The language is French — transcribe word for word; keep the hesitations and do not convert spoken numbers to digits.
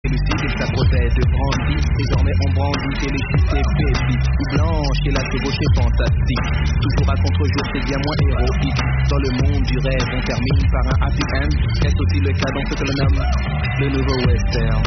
resté lucide et que sa prothèse de brandy. Désormais on brandit félicité, baby. Ou blanche et la chevauchée fantastique. Toujours à contre-jour, c'est bien moins héroïque. Dans le monde du rêve, on termine par un happy end. Est-ce aussi le cas dans ce que l'on nomme le nouveau western?